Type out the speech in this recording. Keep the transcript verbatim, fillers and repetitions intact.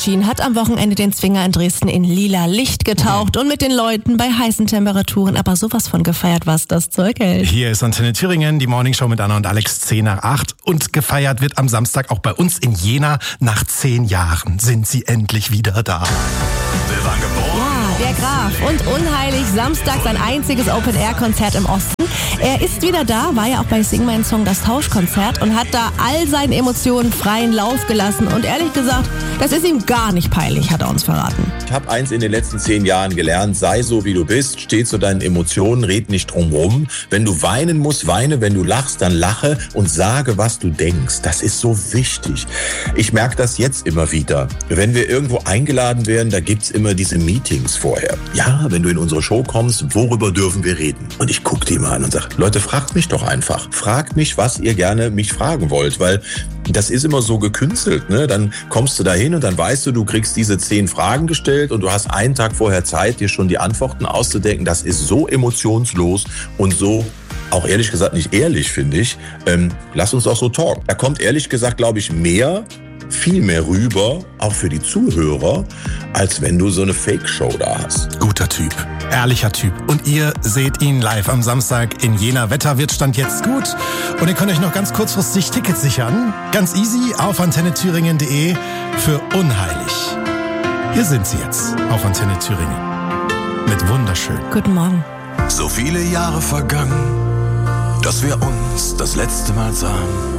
Machine hat am Wochenende den Zwinger in Dresden in lila Licht getaucht und mit den Leuten bei heißen Temperaturen aber sowas von gefeiert, was das Zeug hält. Hier ist Antenne Thüringen, die Morningshow mit Anna und Alex, zehn nach acht. Und gefeiert wird am Samstag auch bei uns in Jena. Nach zehn Jahren sind sie endlich wieder da. Wir waren geboren. Ja, der Graf und Unheilig, Samstag sein einziges Open-Air-Konzert im Osten. Er ist wieder da, war ja auch bei Sing Mein Song das Tauschkonzert und hat da all seinen Emotionen freien Lauf gelassen. Und ehrlich gesagt, das ist ihm gar nicht peinlich, hat er uns verraten. Ich habe eins in den letzten zehn Jahren gelernt: sei so, wie du bist, steh zu deinen Emotionen, red nicht drum rum. Wenn du weinen musst, weine. Wenn du lachst, dann lache und sage, was du denkst. Das ist so wichtig. Ich merke das jetzt immer wieder. Wenn wir irgendwo eingeladen werden, da gibt's immer diese Meetings vorher. Ja, wenn du in unsere Show kommst, worüber dürfen wir reden? Und ich gucke die immer an und sage: Leute, fragt mich doch einfach. Fragt mich, was ihr gerne mich fragen wollt, weil das ist immer so gekünstelt, ne? Dann kommst du da hin und dann weißt du, du kriegst diese zehn Fragen gestellt und du hast einen Tag vorher Zeit, dir schon die Antworten auszudenken. Das ist so emotionslos und so auch ehrlich gesagt nicht ehrlich, finde ich. Ähm, lass uns auch so talken. Da kommt ehrlich gesagt, glaube ich, mehr, viel mehr rüber, auch für die Zuhörer, als wenn du so eine Fake-Show da hast. Guter Typ, ehrlicher Typ. Und ihr seht ihn live am Samstag in Jena. Wetter wird Stand jetzt gut. Und ihr könnt euch noch ganz kurzfristig Tickets sichern. Ganz easy auf antenne thüringen punkt de für Unheilig. Hier sind sie jetzt auf Antenne Thüringen. Mit Wunderschön. Guten Morgen. So viele Jahre vergangen, dass wir uns das letzte Mal sahen.